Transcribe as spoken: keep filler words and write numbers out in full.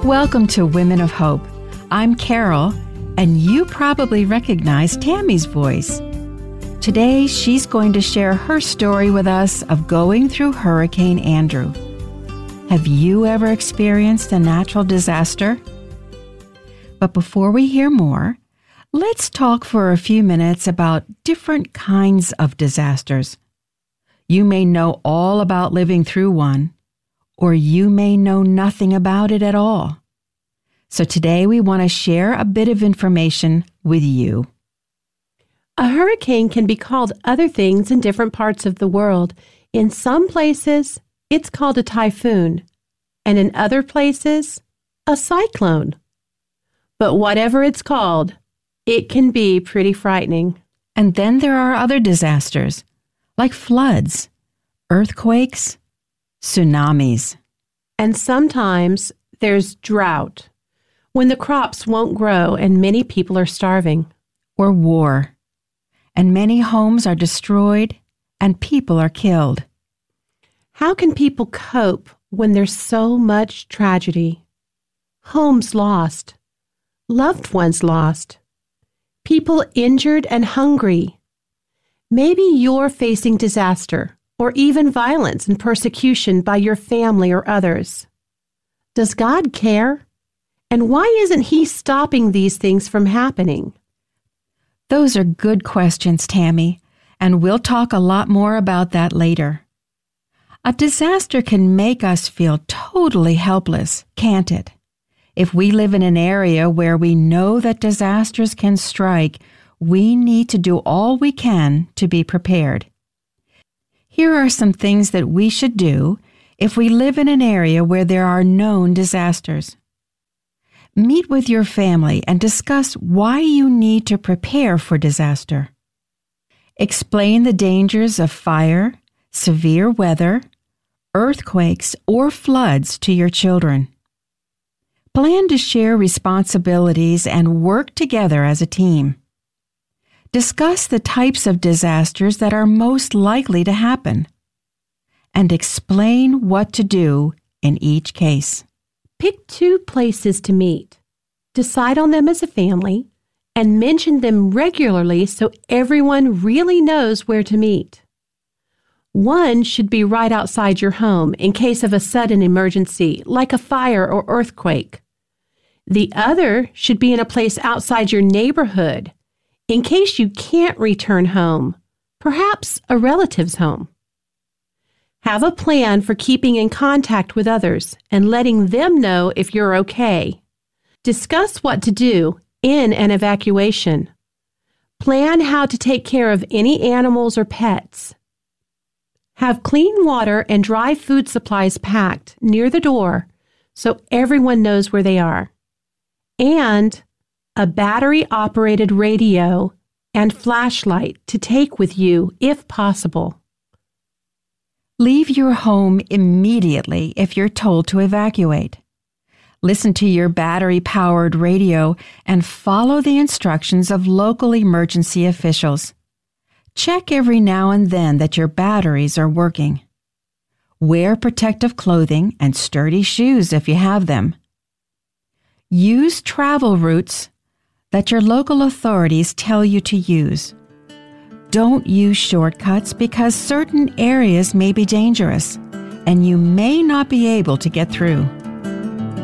Welcome to Women of Hope. I'm Carol, and you probably recognize Tammy's voice. Today, she's going to share her story with us of going through Hurricane Andrew. Have you ever experienced a natural disaster? But before we hear more, let's talk for a few minutes about different kinds of disasters. You may know all about living through one, or you may know nothing about it at all. So today we want to share a bit of information with you. A hurricane can be called other things in different parts of the world. In some places, it's called a typhoon, and in other places, a cyclone. But whatever it's called, it can be pretty frightening. And then there are other disasters, like floods, earthquakes, tsunamis. And sometimes there's drought, when the crops won't grow and many people are starving. Or war, and many homes are destroyed and people are killed. How can people cope when there's so much tragedy? Homes lost, loved ones lost, people injured and hungry. Maybe you're facing disaster or even violence and persecution by your family or others. Does God care? And why isn't He stopping these things from happening? Those are good questions, Tammy, and we'll talk a lot more about that later. A disaster can make us feel totally helpless, can't it? If we live in an area where we know that disasters can strike, we need to do all we can to be prepared. Here are some things that we should do if we live in an area where there are known disasters. Meet with your family and discuss why you need to prepare for disaster. Explain the dangers of fire, severe weather, earthquakes, or floods to your children. Plan to share responsibilities and work together as a team. Discuss the types of disasters that are most likely to happen, and explain what to do in each case. Pick two places to meet. Decide on them as a family and mention them regularly so everyone really knows where to meet. One should be right outside your home in case of a sudden emergency, like a fire or earthquake. The other should be in a place outside your neighborhood in case you can't return home, perhaps a relative's home. Have a plan for keeping in contact with others and letting them know if you're okay. Discuss what to do in an evacuation. Plan how to take care of any animals or pets. Have clean water and dry food supplies packed near the door so everyone knows where they are. And a battery-operated radio and flashlight to take with you if possible. Leave your home immediately if you're told to evacuate. Listen to your battery-powered radio and follow the instructions of local emergency officials. Check every now and then that your batteries are working. Wear protective clothing and sturdy shoes if you have them. Use travel routes that your local authorities tell you to use. Don't use shortcuts because certain areas may be dangerous, and you may not be able to get through.